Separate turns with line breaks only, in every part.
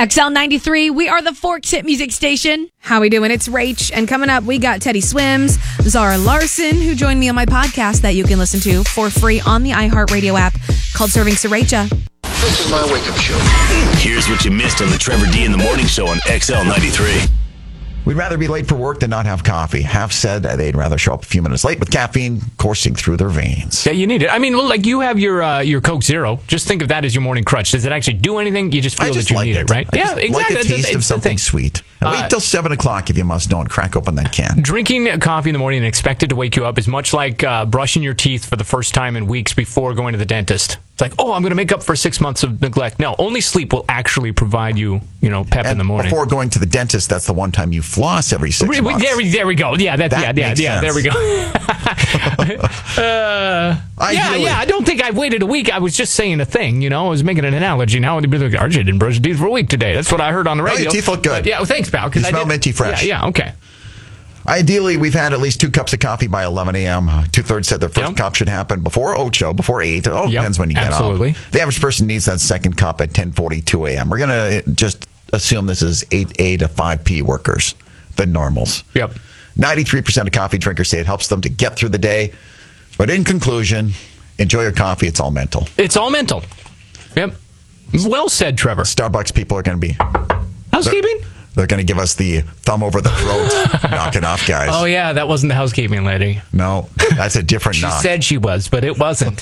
XL93, we are the Forks Hit Music Station.
How we doing? It's Rach. And coming up, we got Teddy Swims, Zara Larson, who joined me on my podcast that you can listen to for free on the iHeartRadio app called Serving Sriracha.
This is my wake-up show.
Here's what you missed on the Trevor D in the Morning Show on XL93.
We'd rather be late for work than not have coffee. Half said they'd rather show up a few minutes late with caffeine coursing through their veins.
Yeah, you need it. I mean, well, like you have your Coke Zero. Just think of that as your morning crutch. Does it actually do anything? You just feel that you need it, right?
Yeah, exactly. Like the taste of something sweet. Wait till 7 o'clock if you must know and crack open that can.
Drinking coffee in the morning and expect it to wake you up is much like brushing your teeth for the first time in weeks before going to the dentist. It's like, I'm going to make up for 6 months of neglect. No, only sleep will actually provide you, pep in the morning.
Before going to the dentist, that's the one time you floss every 6 months.
There we go. Yeah, there we go. I don't think I waited a week. I was just saying a thing, I was making an analogy. Now I'd be like, RJ didn't brush his teeth for a week today. That's what I heard on the radio.
Your teeth look good.
But, yeah, thanks, pal.
You smell minty fresh.
Yeah, okay.
Ideally, we've had at least 2 cups of coffee by 11 a.m. 2/3 said their first cup should happen before Ocho, before 8. Depends when you get
absolutely.
up. The average person needs that second cup at 10:42 a.m. We're going to just assume this is 8A to 5P workers, the normals.
Yep.
93% of coffee drinkers say it helps them to get through the day. But in conclusion, enjoy your coffee. It's all mental.
It's all mental. Yep. Well said, Trevor.
Starbucks people are going to be...
Housekeeping?
They're going to give us the thumb over the throat. Knock it off, guys.
Oh, yeah, that wasn't the housekeeping lady.
No, that's a different knock.
She said she was, but it wasn't.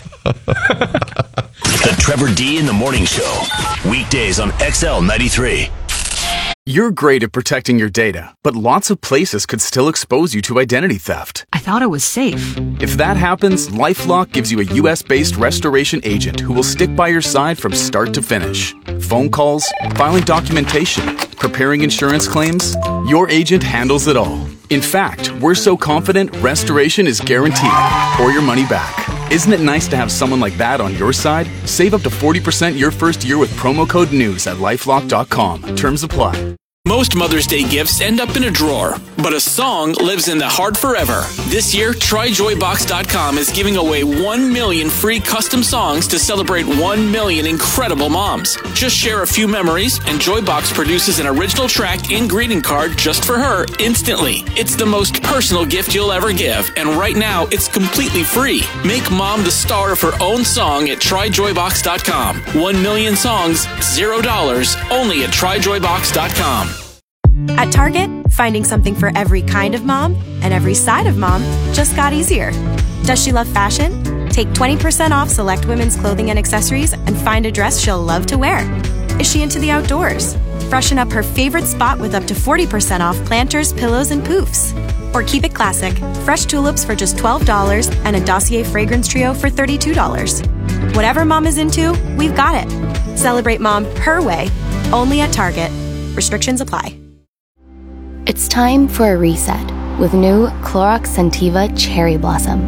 The Trevor D in the Morning Show. Weekdays on XL93.
You're great at protecting your data, but lots of places could still expose you to identity theft.
I thought it was safe.
If that happens, LifeLock gives you a U.S.-based restoration agent who will stick by your side from start to finish. Phone calls, filing documentation, preparing insurance claims, your agent handles it all. In fact, we're so confident restoration is guaranteed or your money back. Isn't it nice to have someone like that on your side? Save up to 40% your first year with promo code NEWS at LifeLock.com. Terms apply.
Most Mother's Day gifts end up in a drawer, but a song lives in the heart forever. This year, TryJoyBox.com is giving away 1 million free custom songs to celebrate 1 million incredible moms. Just share a few memories, and Joybox produces an original track and greeting card just for her instantly. It's the most personal gift you'll ever give, and right now, it's completely free. Make mom the star of her own song at TryJoyBox.com. 1 million songs, $0, only at TryJoyBox.com.
At Target, finding something for every kind of mom and every side of mom just got easier. Does she love fashion? Take 20% off select women's clothing and accessories and find a dress she'll love to wear. Is she into the outdoors? Freshen up her favorite spot with up to 40% off planters, pillows, and poofs. Or keep it classic. Fresh tulips for just $12 and a Dossier fragrance trio for $32. Whatever mom is into, we've got it. Celebrate mom her way, only at Target. Restrictions apply.
It's time for a reset with new Clorox Scentiva Cherry Blossom.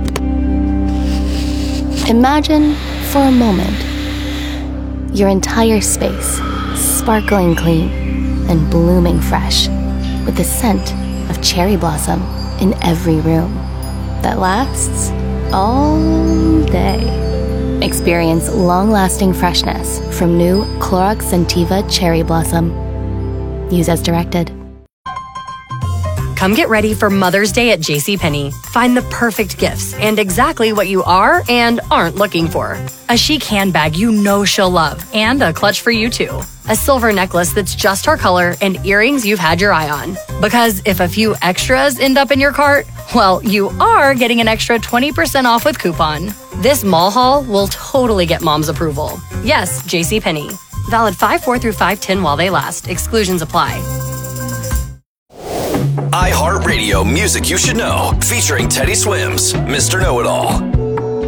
Imagine, for a moment, your entire space sparkling clean and blooming fresh with the scent of cherry blossom in every room that lasts all day. Experience long-lasting freshness from new Clorox Scentiva Cherry Blossom. Use as directed.
Come get ready for Mother's Day at JCPenney. Find the perfect gifts and exactly what you are and aren't looking for. A chic handbag you know she'll love and a clutch for you too. A silver necklace that's just her color and earrings you've had your eye on. Because if a few extras end up in your cart, well, you are getting an extra 20% off with coupon. This mall haul will totally get mom's approval. Yes, JCPenney. Valid 5/4 through 5/10 while they last. Exclusions apply.
iHeartRadio Music You Should Know, featuring Teddy Swims, Mr. Know-It-All.